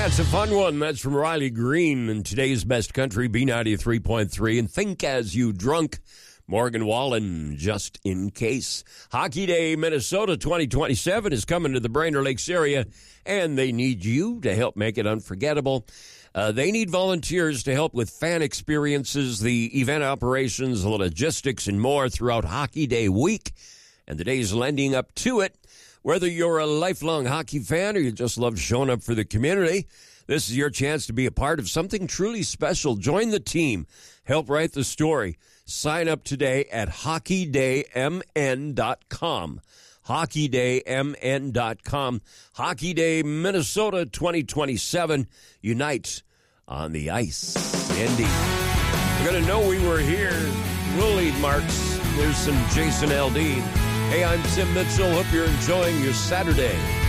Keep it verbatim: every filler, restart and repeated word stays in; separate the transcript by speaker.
Speaker 1: That's a fun one. That's from Riley Green in today's Best Country, B ninety-three point three. And Think As You Drunk, Morgan Wallen, Just in Case. Hockey Day Minnesota twenty twenty-seven is coming to the Brainerd Lakes area, and they need you to help make it unforgettable. Uh, they need volunteers to help with fan experiences, the event operations, the logistics, and more throughout Hockey Day week and the days lending up to it. Whether you're a lifelong hockey fan or you just love showing up for the community, this is your chance to be a part of something truly special. Join the team. Help write the story. Sign up today at hockey day m n dot com. hockey day m n dot com. Hockey Day Minnesota twenty twenty-seven. Unite on the ice. Indeed. We're going to know we were here. We'll lead marks. Here's some Jason Aldean. Hey, I'm Tim Mitchell. Hope you're enjoying your Saturday.